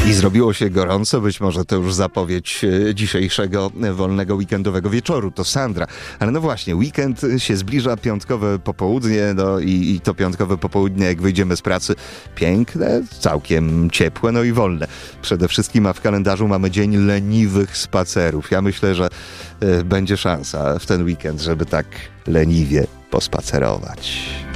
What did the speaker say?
I zrobiło się gorąco, być może to już zapowiedź dzisiejszego wolnego weekendowego wieczoru, to Sandra. Ale no właśnie, weekend się zbliża, piątkowe popołudnie, no i to piątkowe popołudnie, jak wyjdziemy z pracy, piękne, całkiem ciepłe, no i wolne. Przede wszystkim, a w kalendarzu mamy dzień leniwych spacerów. Ja myślę, że będzie szansa w ten weekend, żeby tak leniwie pospacerować.